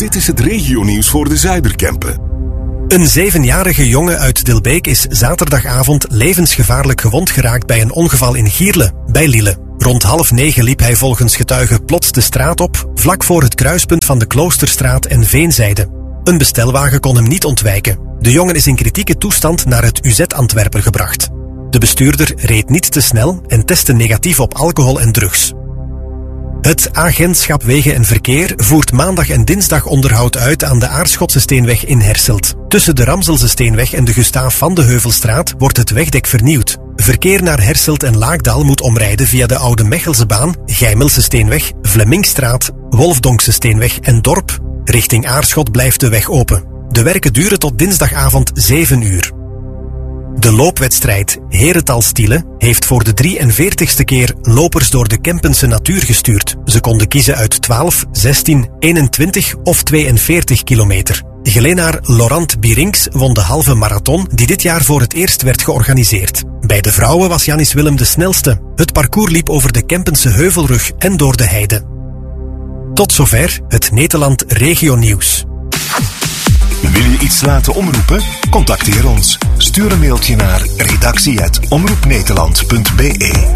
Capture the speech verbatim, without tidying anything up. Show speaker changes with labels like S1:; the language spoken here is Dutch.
S1: Dit is het regionieuws voor de Zuiderkempen.
S2: Een zevenjarige jongen uit Dilbeek is zaterdagavond levensgevaarlijk gewond geraakt bij een ongeval in Gierle, bij Lille. Rond half negen liep hij volgens getuigen plots de straat op, vlak voor het kruispunt van de Kloosterstraat en Veenzijde. Een bestelwagen kon hem niet ontwijken. De jongen is in kritieke toestand naar het U Z Antwerpen gebracht. De bestuurder reed niet te snel en testte negatief op alcohol en drugs. Het Agentschap Wegen en Verkeer voert maandag en dinsdag onderhoud uit aan de Aarschotse Steenweg in Herselt. Tussen de Ramselse Steenweg en de Gustaaf van de Heuvelstraat wordt het wegdek vernieuwd. Verkeer naar Herselt en Laakdal moet omrijden via de Oude Mechelsebaan, Geimelse Steenweg, Vlemingstraat, Wolfdonkse Steenweg en Dorp. Richting Aarschot blijft de weg open. De werken duren tot dinsdagavond zeven uur. De loopwedstrijd Herental Stiele heeft voor de drieënveertigste keer lopers door de Kempense natuur gestuurd. Ze konden kiezen uit twaalf, zestien, eenentwintig of tweeënveertig kilometer. Gelenaar Laurent Birinks won de halve marathon die dit jaar voor het eerst werd georganiseerd. Bij de vrouwen was Janis Willem de snelste. Het parcours liep over de Kempense heuvelrug en door de heide. Tot zover het Nederland Regionieuws.
S3: Wil je iets laten omroepen? Contacteer ons. Stuur een mailtje naar redactie apenstaartje omroepnederland punt be.